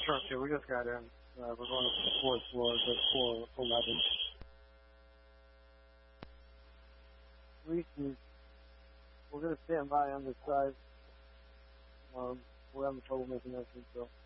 truck here. We just got in. We're going up to the fourth floor, just 411. We're going to stand by on this side. We're having trouble making that thing go.